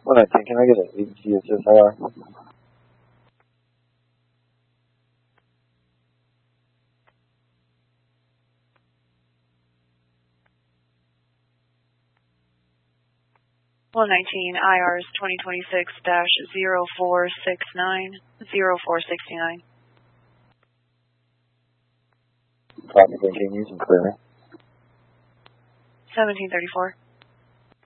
119, can I get an agency SSIR? IRS 2026-0469, 0469. Traffic continues and clearing. 1734.